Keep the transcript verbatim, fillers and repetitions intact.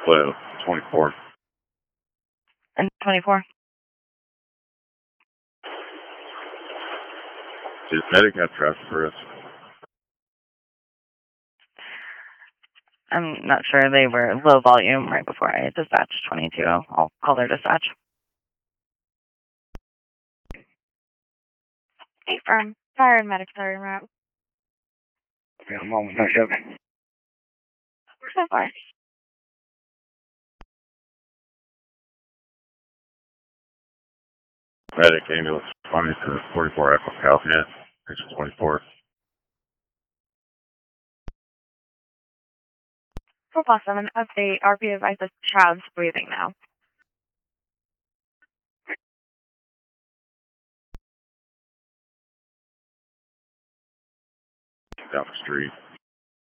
Well, twenty-four. And twenty-four. Did medic have traffic for us? I'm not sure. They were low volume right before I dispatched twenty-two. I'll call their dispatch. Hey, firm. Fire and medics are en route. Okay, I'm on with that ship. So far. Medic ambulance responding to forty-four Echo California, picture twenty-four. four plus seven, update. R P advises Child's breathing now. Down the street.